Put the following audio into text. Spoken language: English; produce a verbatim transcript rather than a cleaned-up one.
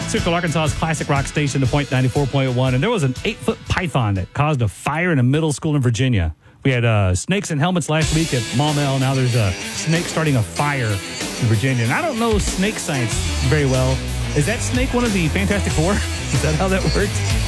Central Arkansas's classic rock station, The Point ninety-four point one, and there was an eight-foot python that caused a fire in a middle school in Virginia. We had uh, snakes and helmets last week at Maumelle. Now there's a snake starting a fire in Virginia. And I don't know snake science very well. Is that snake one of the Fantastic Four? Is that how that works?